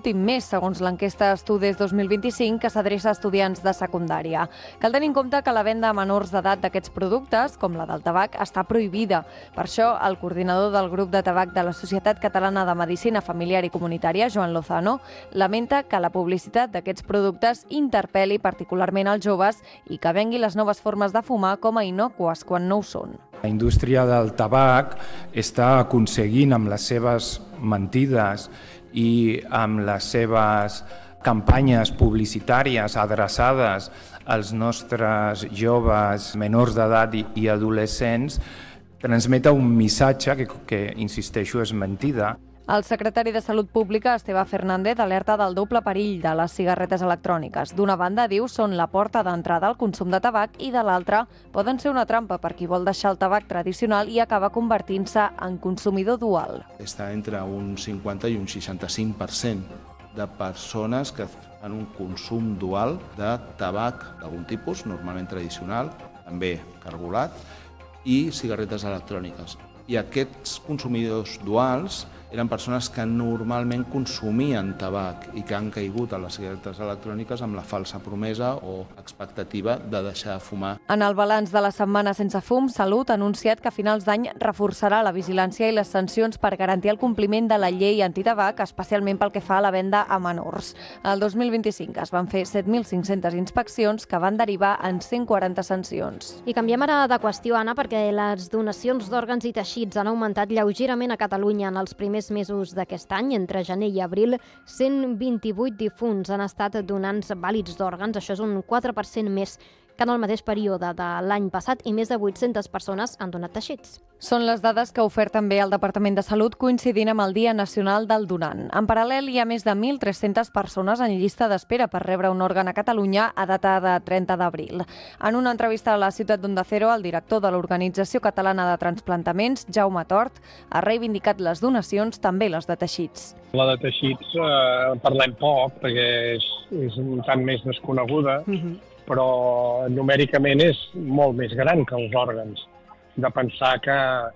l'últim mes, segons l'enquesta Estudes 2025, que s'adreça a estudiants de secundària. Cal tenir en compte que la venda a menors d'edat d'aquests productes, com la del tabac, està prohibida. Per això, el coordinador del grup de tabac de la Societat Catalana de Medicina Familiar i Comunitària, Joan Lozano, lamenta que la publicitat d'aquests productes interpel·li particularment als joves i que vengui les noves formes de fumar com a innòcues quan no ho són. La indústria del tabac està aconseguint amb les seves mentides i amb les seves campanyes publicitàries adreçades als nostres joves menors d'edat i adolescents transmetre un missatge que insisteixo, és mentida. El secretari de Salut Pública, Esteve Fernández, alerta del doble perill de les cigarretes electròniques. D'una banda, diu, són la porta d'entrada al consum de tabac i de l'altra poden ser una trampa per qui vol deixar el tabac tradicional i acaba convertint-se en consumidor dual. Està entre un 50 i un 65% de persones que fan un consum dual de tabac d'algun tipus, normalment tradicional, també cargolat, i cigarretes electròniques. I aquests consumidors duals eren persones que normalment consumien tabac i que han caigut a les cigarretes electròniques amb la falsa promesa o expectativa de deixar de fumar. En el balanç de la setmana sense fum, Salut ha anunciat que a finals d'any reforçarà la vigilància i les sancions per garantir el compliment de la llei antitabac, especialment pel que fa a la venda a menors. El 2025 es van fer 7.500 inspeccions que van derivar en 140 sancions. I canviem ara de qüestió, Anna, perquè les donacions d'òrgans i teixits han augmentat lleugerament a Catalunya en els primers mesos d'aquest any. Entre gener i abril, 128 difunts han estat donants vàlids d'òrgans. Això és un 4% més que en el mateix període de l'any passat i més de 800 persones han donat teixits. Són les dades que ha ofert també el Departament de Salut coincidint amb el Dia Nacional del Donant. En paral·lel, hi ha més de 1.300 persones en llista d'espera per rebre un òrgan a Catalunya a data de 30 d'abril. En una entrevista a la ciutat d'Onda Cero, el director de l'Organització Catalana de Transplantaments, Jaume Tort, ha reivindicat les donacions, també les de teixits. La de teixits parlem poc perquè és un tant més desconeguda, però numèricament és molt més gran que els òrgans. De pensar que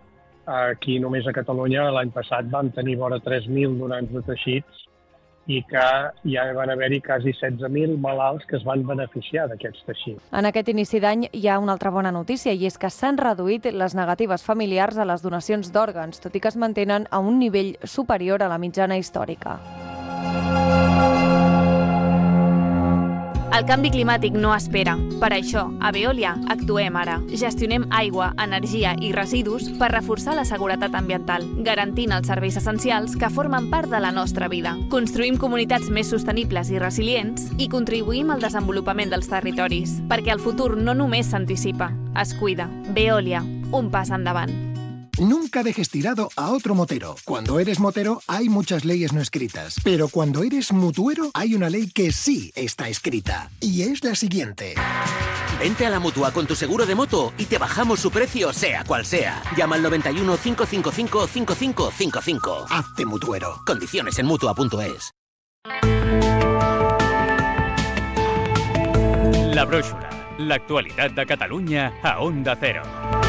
aquí només a Catalunya l'any passat vam tenir vora 3.000 donants de teixits i que ja van haver-hi quasi 16.000 malalts que es van beneficiar d'aquests teixits. En aquest inici d'any hi ha una altra bona notícia i és que s'han reduït les negatives familiars a les donacions d'òrgans, tot i que es mantenen a un nivell superior a la mitjana històrica. El canvi climàtic no espera. Per això, a Veolia actuem ara. Gestionem aigua, energia i residus per reforçar la seguretat ambiental, garantint els serveis essencials que formen part de la nostra vida. Construïm comunitats més sostenibles i resilients i contribuïm al desenvolupament dels territoris, perquè el futur no només s'anticipa, es cuida. Veolia, un pas endavant. Nunca dejes tirado a otro motero. Cuando eres motero hay muchas leyes no escritas, pero cuando eres mutuero hay una ley que sí está escrita, y es la siguiente. Vente a la Mutua con tu seguro de moto y te bajamos su precio sea cual sea. Llama al 91 555 5555. Hazte mutuero. Condiciones en Mutua.es. La Brúixola, l'actualitat de Catalunya a Onda Cero.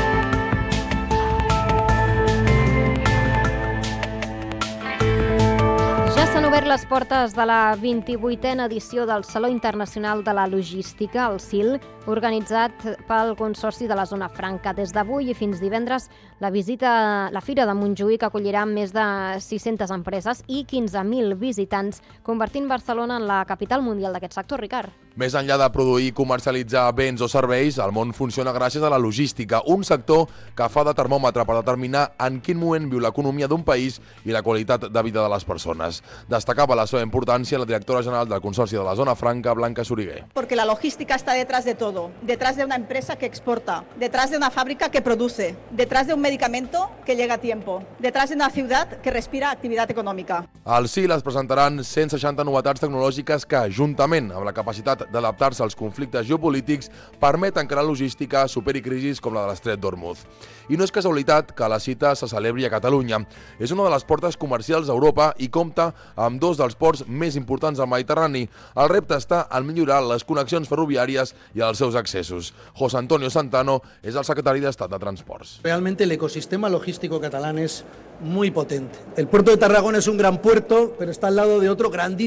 Ja s'han obert les portes de la 28a edició del Saló Internacional de la Logística, el SIL, organitzat pel Consorci de la Zona Franca. Des d'avui i fins divendres, la Fira de Montjuïc acollirà més de 600 empreses i 15.000 visitants, convertint Barcelona en la capital mundial d'aquest sector, Ricard. Més enllà de produir i comercialitzar béns o serveis, el món funciona gràcies a la logística, un sector que fa de termòmetre per determinar en quin moment viu l'economia d'un país i la qualitat de vida de les persones. Destacava la seva importància la directora general del Consorci de la Zona Franca, Blanca Soriguer. Porque la logística está detrás de todo, detrás de una empresa que exporta, detrás de una fábrica que produce, detrás de un medicamento que llega a tiempo, detrás de una ciudad que respira actividad econòmica. Al SIL es presentaran 160 novetats tecnològiques que, juntament amb la capacitat d'adaptar-se als conflictes geopolítics, permeten que la logística superi crisis com la de l'Estret d'Hormuz. I no és casualitat que la cita se celebri a Catalunya. És una de les portes comercials d'Europa i compta amb dos dels ports més importants del Mediterrani. El repte està en millorar les connexions ferroviàries i els seus accessos. José Antonio Santano és el secretari d'Estat de Transports. Realmente el ecosistema logístico catalán es muy potente. El puerto de Tarragona es un gran puerto, pero está al lado de otro grandísimo